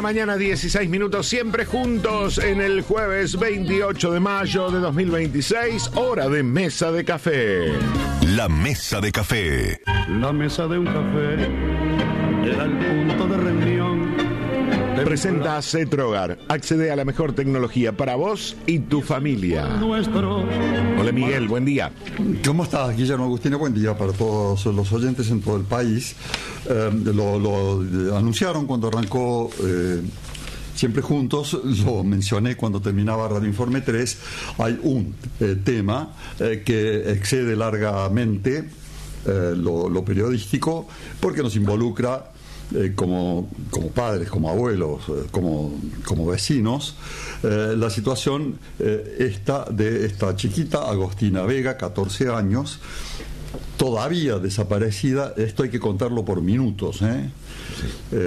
la mañana, 16 minutos, siempre juntos en el jueves 28 de mayo de 2026, hora de Mesa de Café. La Mesa de Café. La mesa de un café era el punto de reunión. Presenta Cetrogar. Accede a la mejor tecnología para vos y tu familia. Hola Miguel, buen día. ¿Cómo estás, Guillermo Agustino? Buen día para todos los oyentes en todo el país. Lo anunciaron cuando arrancó Siempre Juntos, lo mencioné cuando terminaba Radio Informe 3. Hay un tema que excede largamente lo periodístico, porque nos involucra como padres, como abuelos, como vecinos, la situación de esta chiquita Agostina Vega, 14 años, todavía desaparecida. Esto hay que contarlo por minutos,